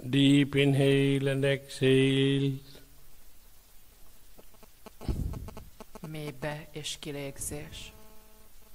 Deep inhale and exhale. Mély be- és kilégzés.